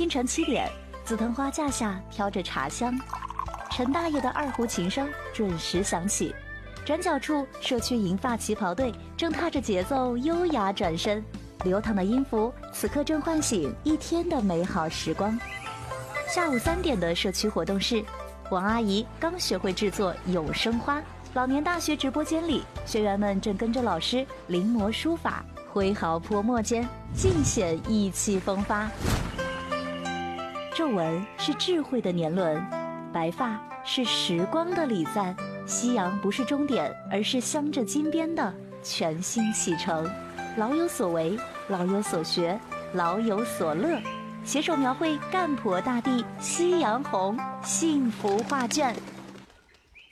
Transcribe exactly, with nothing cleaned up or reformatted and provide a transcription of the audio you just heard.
清晨七点，紫藤花架下飘着茶香，陈大爷的二胡琴声准时响起。转角处，社区银发旗袍队正踏着节奏优雅转身，流淌的音符此刻正唤醒一天的美好时光。下午三点的社区活动室，王阿姨刚学会制作永生花。老年大学直播间里，学员们正跟着老师临摹书法，挥毫泼墨间尽显意气风发。皱纹是智慧的年轮，白发是时光的礼赞。夕阳不是终点，而是镶着金边的全新启程。老有所为，老有所学，老有所乐，携手描绘干婆大地夕阳红幸福画卷。